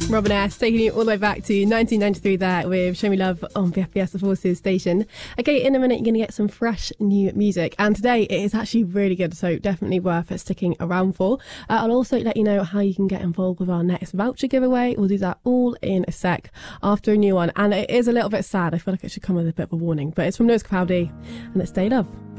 Robin S. taking you all the way back to 1993 there with Show Me Love on the FBS The Forces station. Okay, in a minute you're going to get some fresh new music, and today it is actually really good, so definitely worth sticking around for. I'll also let you know how you can get involved with our next voucher giveaway. We'll do that all in a sec after a new one, and it is a little bit sad. I feel like it should come with a bit of a warning, but it's from Lewis Capaldi and it's Stay Love.